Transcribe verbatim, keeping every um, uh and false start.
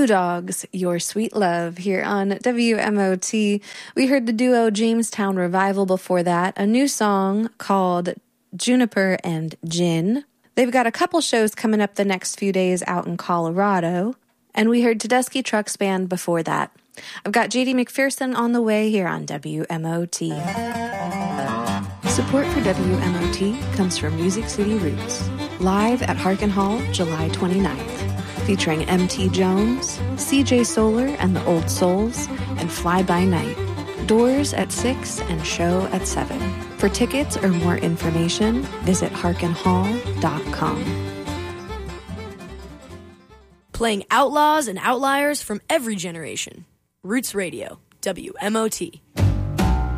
Blue Dogs, Your Sweet Love, here on W M O T. We heard the duo Jamestown Revival before that, a new song called Juniper and Gin. They've got a couple shows coming up the next few days out in Colorado. And we heard Tedeschi Trucks Band before that. I've got J D McPherson on the way here on W M O T. Support for W M O T comes from Music City Roots, live at Harkin Hall, July twenty-ninth, featuring M T Jones, C J Solar and the Old Souls, and Fly By Night. Doors at six and show at seven. For tickets or more information, visit harkin hall dot com. Playing outlaws and outliers from every generation. Roots Radio, W M O T.